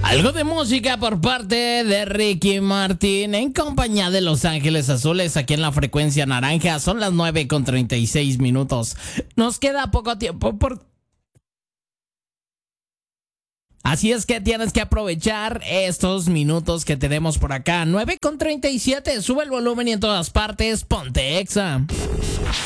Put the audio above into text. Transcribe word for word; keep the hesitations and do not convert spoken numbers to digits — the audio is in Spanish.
Algo de música por parte de Ricky Martin en compañía de Los Ángeles Azules aquí en la frecuencia naranja. Son las nueve con treinta y seis minutos. Nos queda poco tiempo por... Así es que tienes que aprovechar estos minutos que tenemos por acá. nueve con treinta y siete, sube el volumen y en todas partes, ponte Exa.